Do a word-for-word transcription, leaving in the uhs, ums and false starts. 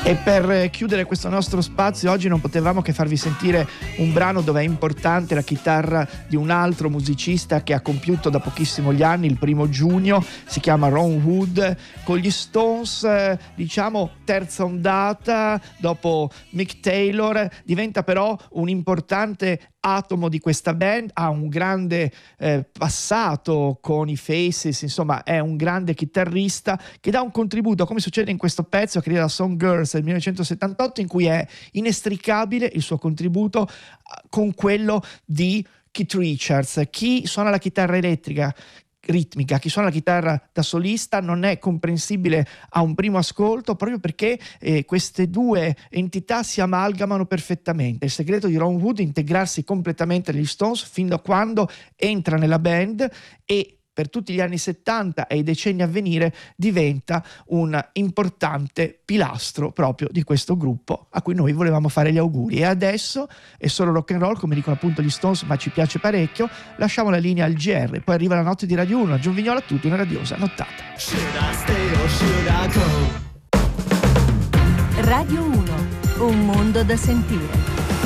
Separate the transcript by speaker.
Speaker 1: E per chiudere questo nostro spazio oggi non potevamo che farvi sentire un brano dove è importante la chitarra di un altro musicista che ha compiuto da pochissimo gli anni, il primo giugno, si chiama Ron Wood, con gli Stones, diciamo terza ondata, dopo Mick Taylor, diventa però un importante atomo di questa band, ha un grande eh, passato con i Faces, insomma è un grande chitarrista che dà un contributo, come succede in questo pezzo che è la Song Girls del millenovecentosettantotto, in cui è inestricabile il suo contributo con quello di Keith Richards. Chi suona la chitarra elettrica ritmica, chi suona la chitarra da solista non è comprensibile a un primo ascolto, proprio perché eh, queste due entità si amalgamano perfettamente. Il segreto di Ron Wood è integrarsi completamente negli Stones fin da quando entra nella band e per tutti gli anni settanta e i decenni a venire diventa un importante pilastro proprio di questo gruppo a cui noi volevamo fare gli auguri. E adesso è solo rock and roll, come dicono appunto gli Stones, ma ci piace parecchio. Lasciamo la linea al G R, poi arriva la notte di Radio uno, a John Vignola a tutti una radiosa nottata.
Speaker 2: Radio uno, un mondo da sentire.